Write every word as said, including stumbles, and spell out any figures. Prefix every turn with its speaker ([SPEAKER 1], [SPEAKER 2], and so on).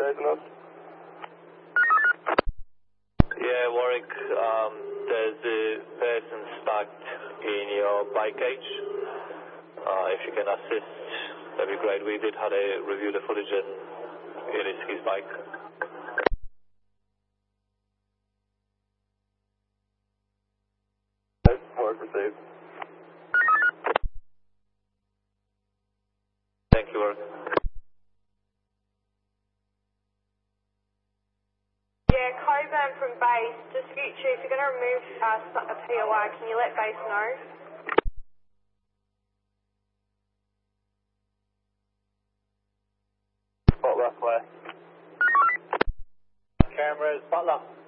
[SPEAKER 1] chasing us?
[SPEAKER 2] Yeah, Warwick, um, there's a person stuck in your bike cage. Uh, if you can assist, that'd be great. We did have a review the footage and it is his bike.
[SPEAKER 1] Mark received.
[SPEAKER 2] Thank you, Warwick.
[SPEAKER 3] Yeah, Coburn from base, dispute chief, if you're going to remove uh, a P O I, can you let base know?
[SPEAKER 1] Spot left way.
[SPEAKER 2] Cameras, Butler.